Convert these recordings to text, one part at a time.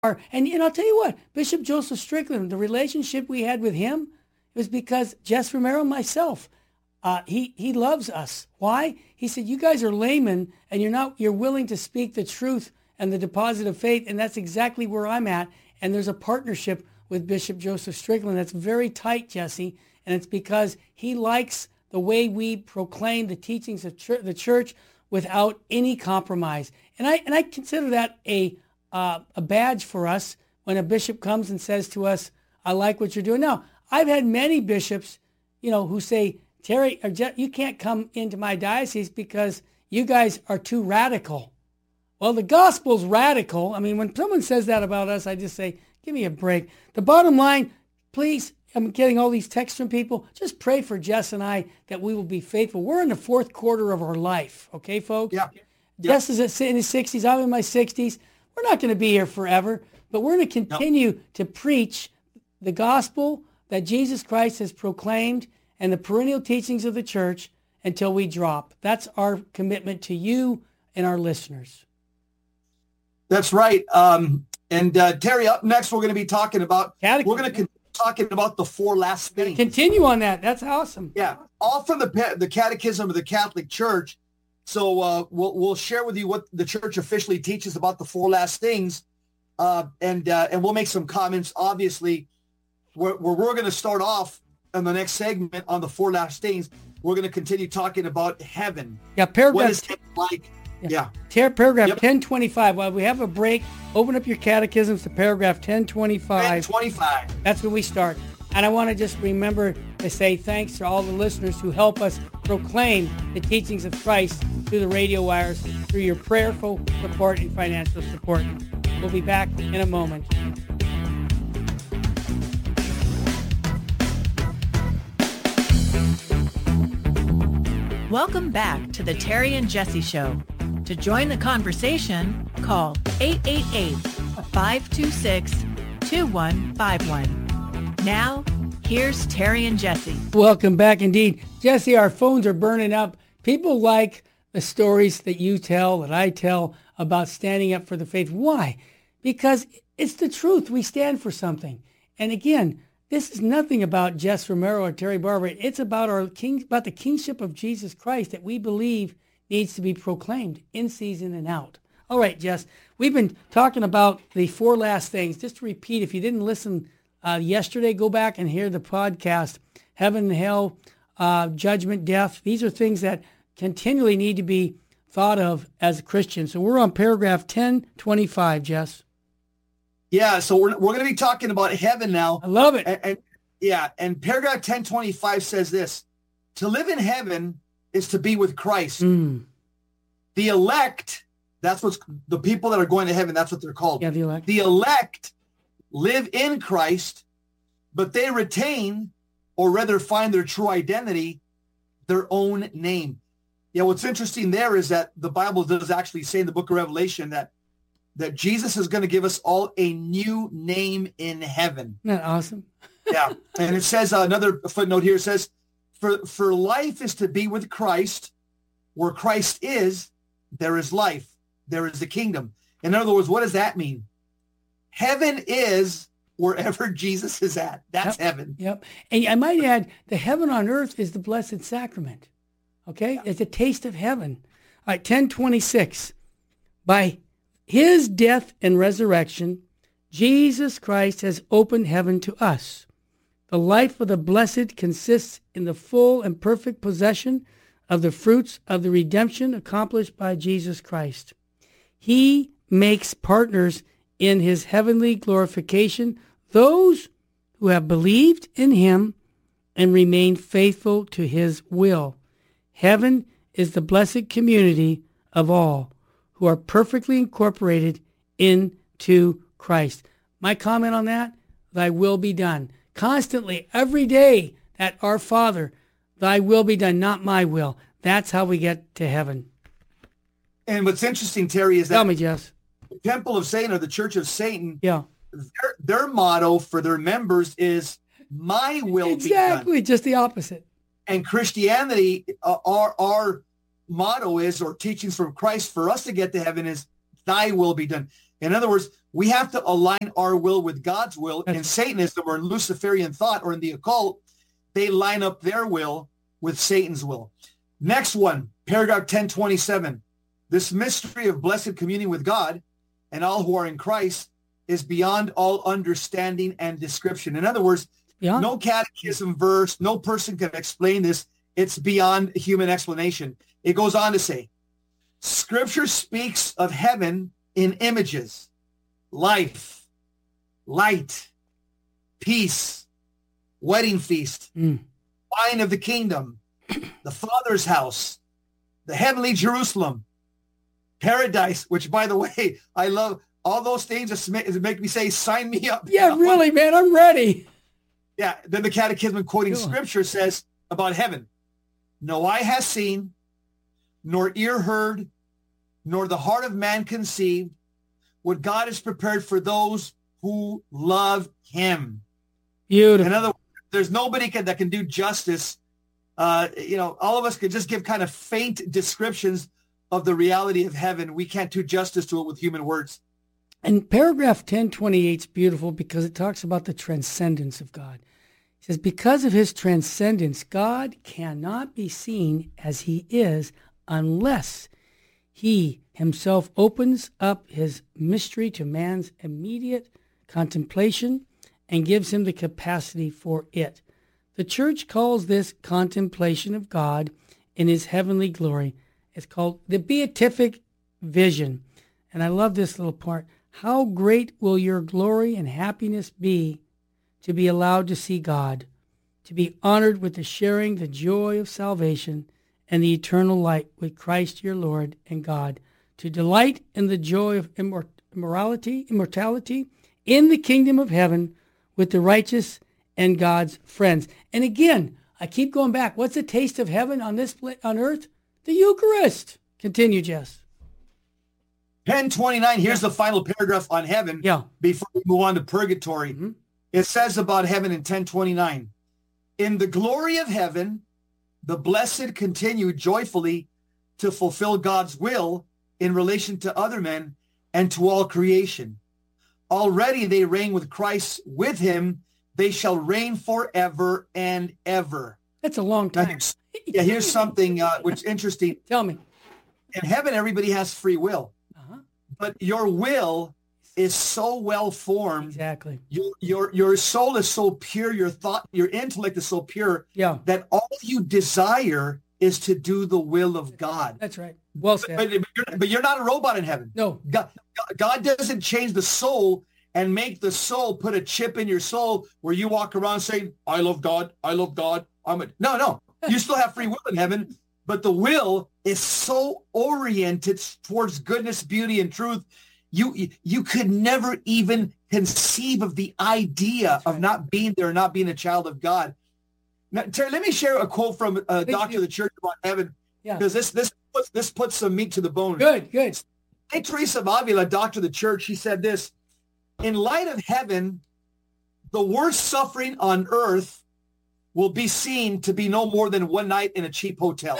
And I'll tell you what, Bishop Joseph Strickland, the relationship we had with him was because Jess Romero and myself, he loves us. Why? He said, you guys are laymen and you're willing to speak the truth and the deposit of faith. And that's exactly where I'm at. And there's a partnership with Bishop Joseph Strickland that's very tight, Jesse. And it's because he likes the way we proclaim the teachings of the church without any compromise. And I consider that a badge for us when a bishop comes and says to us, I like what you're doing. Now, I've had many bishops, who say, Terry, you can't come into my diocese because you guys are too radical. Well, the gospel's radical. I mean, when someone says that about us, I just say, give me a break. The bottom line, please, I'm getting all these texts from people. Just pray for Jess and I that we will be faithful. We're in the fourth quarter of our life. Okay, folks? Yeah. Jess is in his 60s. I'm in my 60s. We're not going to be here forever, but we're going to continue to preach the gospel that Jesus Christ has proclaimed and the perennial teachings of the church until we drop. That's our commitment to you and our listeners. That's right. And Terry, up next, we're going to be talking about, talking about the four last things. Continue on that. That's awesome. Yeah, all from the Catechism of the Catholic Church. So we'll share with you what the church officially teaches about the four last things, and we'll make some comments. Obviously, where we're going to start off in the next segment on the four last things, we're going to continue talking about heaven. Yeah, paragraph. What is heaven like? Yeah. Paragraph 1025. While we have a break, open up your catechisms to paragraph 1025. 1025. That's when we start. And I want to just remember to say thanks to all the listeners who help us proclaim the teachings of Christ through the radio wires, through your prayerful support and financial support. We'll be back in a moment. Welcome back to the Terry and Jesse Show. To join the conversation, call 888-526-2151. Now, here's Terry and Jesse. Welcome back indeed. Jesse, our phones are burning up. People like the stories that you tell, that I tell about standing up for the faith. Why? Because it's the truth. We stand for something. And again, this is nothing about Jess Romero or Terry Barber. It's about about the kingship of Jesus Christ that we believe needs to be proclaimed in season and out. All right, Jess, we've been talking about the four last things. Just to repeat, if you didn't listen yesterday, go back and hear the podcast. Heaven and hell, judgment, death. These are things that continually need to be thought of as a Christian. So we're on paragraph 1025, Jess. Yeah, so we're going to be talking about heaven now. I love it. And paragraph 1025 says this: to live in heaven is to be with Christ. The elect, that's what's the people that are going to heaven, that's what they're called. Yeah, the elect. The elect live in Christ, but they retain, or rather find their true identity, their own name. Yeah, what's interesting there is that the Bible does actually say in the book of Revelation that Jesus is going to give us all a new name in heaven. Isn't that awesome? Yeah. And it says, another footnote here says, for life is to be with Christ. Where Christ is, there is life. There is the kingdom. In other words, what does that mean? Heaven is wherever Jesus is at. That's heaven. Yep. And I might add, the heaven on earth is the Blessed Sacrament. Okay? Yeah. It's a taste of heaven. All right, 1026. By his death and resurrection, Jesus Christ has opened heaven to us. The life of the blessed consists in the full and perfect possession of the fruits of the redemption accomplished by Jesus Christ. He makes partners in his heavenly glorification those who have believed in him and remain faithful to his will. Heaven is the blessed community of all who are perfectly incorporated into Christ. My comment on that, thy will be done. Constantly, every day, that our Father, thy will be done, not my will. That's how we get to heaven. And what's interesting, Terry, is that Tell me, Jess. The Temple of Satan or the Church of Satan, yeah, their motto for their members is my will be done. Exactly, just the opposite. And Christianity, our motto is, or teachings from Christ for us to get to heaven is, thy will be done. In other words, We have to align our will with God's will. In Satanism or in Luciferian thought or in the occult, they line up their will with Satan's will. Next one, paragraph 1027. This mystery of blessed communion with God and all who are in Christ is beyond all understanding and description. In other words, no catechism verse, no person can explain this. It's beyond human explanation. It goes on to say, Scripture speaks of heaven in images, life, light, peace, wedding feast, wine of the kingdom, the Father's house, the heavenly Jerusalem, paradise, which, by the way, I love. All those things just make me say, sign me up. Yeah, really, man, I'm ready. Yeah, then the Catechism quoting Scripture says about heaven, no eye has seen, nor ear heard, nor the heart of man conceived what God has prepared for those who love him. Beautiful. In other words, there's nobody that can do justice. All of us could just give kind of faint descriptions of the reality of heaven. We can't do justice to it with human words. And paragraph 1028 is beautiful because it talks about the transcendence of God. It says, because of his transcendence, God cannot be seen as he is unless he himself opens up his mystery to man's immediate contemplation and gives him the capacity for it. The church calls this contemplation of God in his heavenly glory. It's called the beatific vision. And I love this little part. How great will your glory and happiness be to be allowed to see God, to be honored with the sharing the joy of salvation and the eternal light with Christ your Lord and God, to delight in the joy of immortality in the kingdom of heaven with the righteous and God's friends. And again, I keep going back. What's the taste of heaven on earth? The Eucharist. Continue, Jess. 1029, here's the final paragraph on heaven before we move on to purgatory. Mm-hmm. It says about heaven in 1029, in the glory of heaven, the blessed continue joyfully to fulfill God's will in relation to other men and to all creation. Already they reign with Christ. With him, they shall reign forever and ever. That's a long time. Here's something which is interesting. Tell me. In heaven, everybody has free will. But your will is so well formed. Exactly. Your soul is so pure. Your thought, your intellect is so pure that all you desire is to do the will of God. That's right. Well said. But you're not a robot in heaven. No. God doesn't change the soul and make the soul put a chip in your soul where you walk around saying, I love God. I love God. No. You still have free will in heaven. But the will is so oriented towards goodness, beauty, and truth. You could never even conceive of the idea of not being there, not being a child of God. Now, Terry, let me share a quote from a doctor of the church about heaven, because this puts some meat to the bone. Good. Saint Teresa of Avila, doctor of the church, she said this: in light of heaven, the worst suffering on earth will be seen to be no more than one night in a cheap hotel.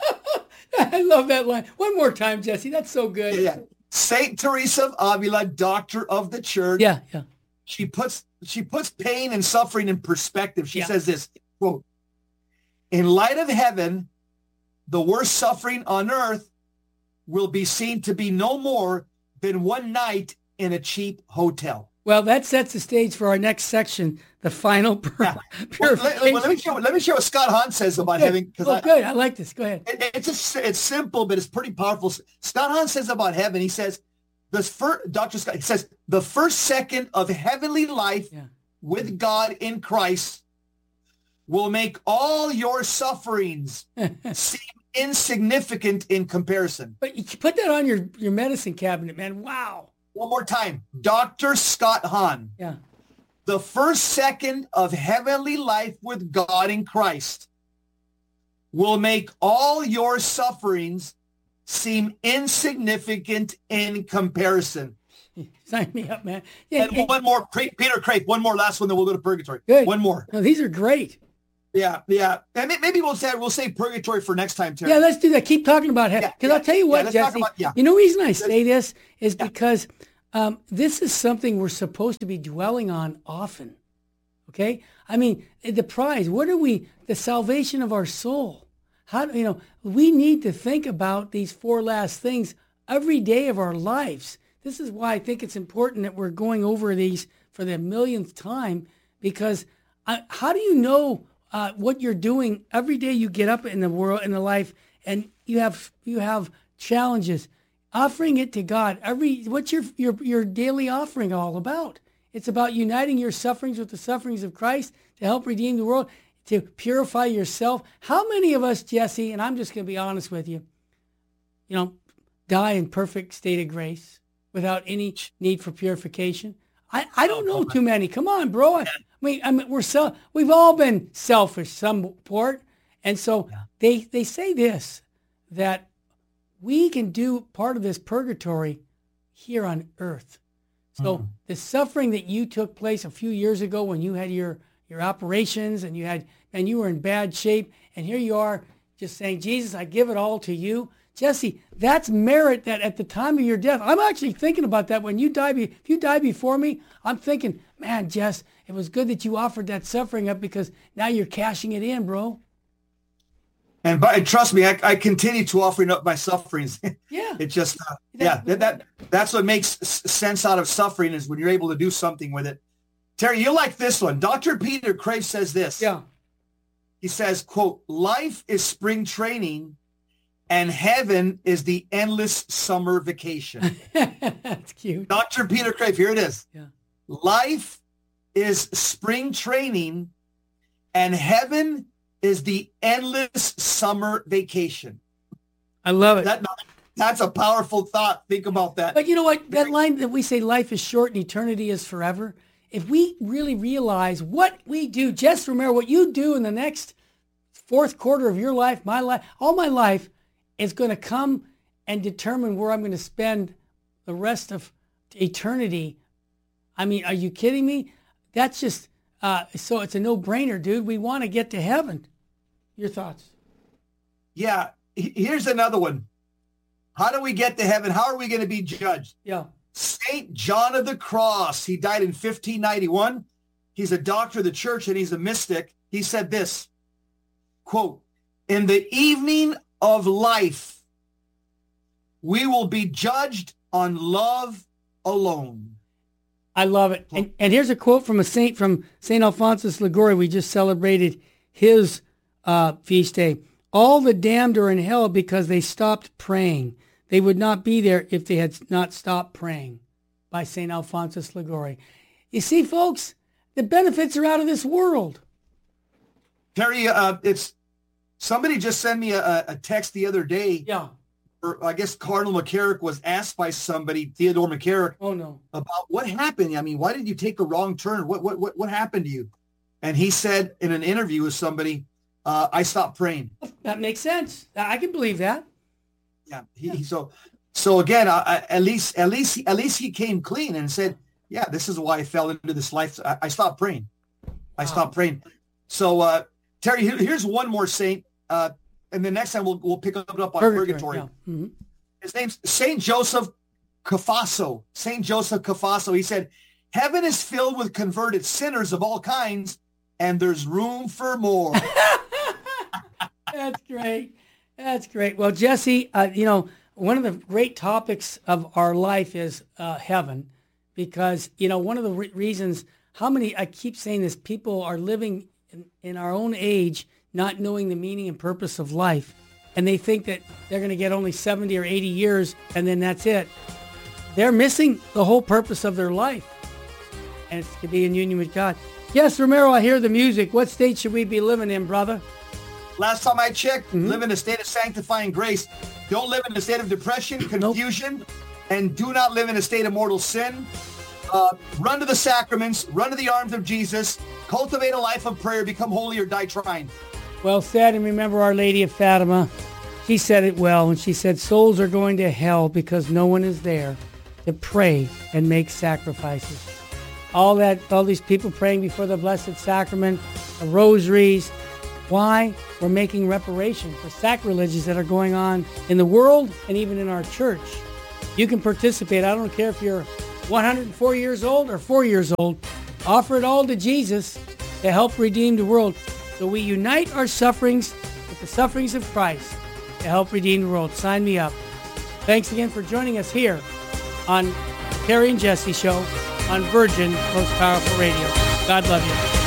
I love that line. One more time, Jesse. That's so good. Yeah. Saint Teresa of Avila, doctor of the church. Yeah. She puts pain and suffering in perspective. She says this, quote, in light of heaven, the worst suffering on earth will be seen to be no more than one night in a cheap hotel. Well, that sets the stage for our next section, the final purification. Let me share what Scott Hahn says about heaven. Good. I like this. Go ahead. It's simple, but it's pretty powerful. Scott Hahn says about heaven, he says, Dr. Scott, he says, the first second of heavenly life with God in Christ will make all your sufferings seem insignificant in comparison. But you put that on your medicine cabinet, man. Wow. One more time. Dr. Scott Hahn. Yeah. The first second of heavenly life with God in Christ will make all your sufferings seem insignificant in comparison. Sign me up, man. And one more, Peter Crape, one more last one, then we'll go to purgatory. Good. One more. No, these are great. Yeah. And maybe we'll say purgatory for next time, Terry. Yeah, let's do that. Keep talking about heaven. Because I'll tell you what, Jesse, the reason I say this is because This is something we're supposed to be dwelling on often. Okay? I mean, the prize, the salvation of our soul. We need to think about these four last things every day of our lives. This is why I think it's important that we're going over these for the millionth time, because how do you know what you're doing every day you get up in the world, in the life, and you have challenges? Offering it to God. What's your daily offering all about? It's about uniting your sufferings with the sufferings of Christ to help redeem the world, to purify yourself. How many of us, Jesse, and I'm just going to be honest with you, die in perfect state of grace without any need for purification? I don't know too many. Come on, bro. I mean, we've all been selfish some part. And so they say this, that we can do part of this purgatory here on earth. So the suffering that you took place a few years ago when you had your operations and you were in bad shape, and here you are just saying, Jesus, I give it all to you. Jesse, that's merit that at the time of your death. I'm actually thinking about that when you die. If you die before me, I'm thinking, man, Jess, it was good that you offered that suffering up, because now you're cashing it in, bro. And trust me, I continue to offering up my sufferings. Yeah. It just, that's what makes sense out of suffering, is when you're able to do something with it. Terry, you like this one. Dr. Peter Crave says this. Yeah. He says, quote, life is spring training and heaven is the endless summer vacation. That's cute. Dr. Peter Crave, here it is. Yeah. Life is spring training and heaven is the endless summer vacation. I love it. That's a powerful thought. Think about that. But you know what? That line that we say, life is short and eternity is forever. If we really realize what we do, Jess Romero, what you do in the next fourth quarter of your life, my life, all my life, is going to come and determine where I'm going to spend the rest of eternity. I mean, are you kidding me? That's just, so it's a no-brainer, dude. We want to get to heaven. Your thoughts? Yeah. Here's another one. How do we get to heaven? How are we going to be judged? Yeah. St. John of the Cross. He died in 1591. He's a doctor of the church and he's a mystic. He said this, quote, in the evening of life, we will be judged on love alone. I love it. And here's a quote from St. Alphonsus Liguori. We just celebrated his feast day. All the damned are in hell because they stopped praying. They would not be there if they had not stopped praying, by St. Alphonsus Liguori. You see, folks, the benefits are out of this world. Terry, somebody just sent me a text the other day. Yeah. Or I guess Cardinal McCarrick was asked by somebody, Theodore McCarrick, oh no, about what happened. I mean, why did you take a wrong turn? What happened to you? And he said in an interview with somebody, I stopped praying. That makes sense. I can believe that. Yeah. So again, at least he came clean and said, yeah, this is why I fell into this life. I stopped praying. I stopped praying. So Terry, here's one more saint. And the next time we'll pick up on purgatory. Yeah. Mm-hmm. His name's Saint Joseph Cafasso. Saint Joseph Cafasso. He said, heaven is filled with converted sinners of all kinds, and there's room for more. That's great. That's great. Well, Jesse, one of the great topics of our life is heaven, because, one of the reasons, I keep saying this, people are living in our own age not knowing the meaning and purpose of life. And they think that they're going to get only 70 or 80 years and then that's it. They're missing the whole purpose of their life. And it's to be in union with God. Yes, Romero, I hear the music. What state should we be living in, brother? Last time I checked, live in a state of sanctifying grace. Don't live in a state of depression, confusion, and do not live in a state of mortal sin. Run to the sacraments, run to the arms of Jesus, cultivate a life of prayer, become holy or die trying. Well said, and remember Our Lady of Fatima. She said it well, and she said, souls are going to hell because no one is there to pray and make sacrifices. All these people praying before the Blessed Sacrament, the rosaries. Why? We're making reparation for sacrileges that are going on in the world and even in our church. You can participate. I don't care if you're 104 years old or 4 years old, offer it all to Jesus to help redeem the world. So we unite our sufferings with the sufferings of Christ to help redeem the world. Sign me up. Thanks again for joining us here on the Terry and Jesse Show on Virgin Most Powerful Radio. God love you.